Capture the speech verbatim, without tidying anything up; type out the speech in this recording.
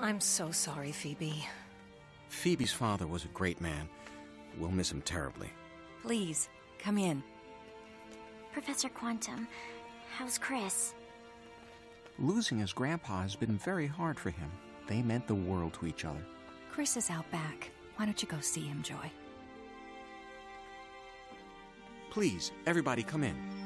I'm so sorry, Phoebe. Phoebe's father was a great man. We'll miss him terribly. Please, come in. Professor Quantum, how's Chris? Losing his grandpa has been very hard for him. They meant the world to each other. Chris is out back. Why don't you go see him, Joy? Please, everybody come in.